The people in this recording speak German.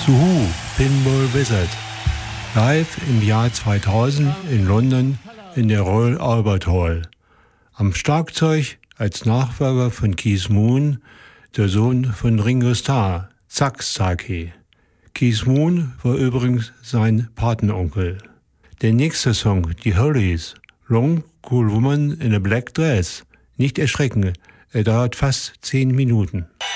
Who, Pinball Wizard. Live im Jahr 2000 in London in der Royal Albert Hall. Am Schlagzeug als Nachfolger von Keith Moon, der Sohn von Ringo Starr, Chuck Starkey. Keith Moon war übrigens sein Patenonkel. Der nächste Song, die Hollies, Long Cool Woman in a Black Dress. Nicht erschrecken, er dauert fast 10 Minuten.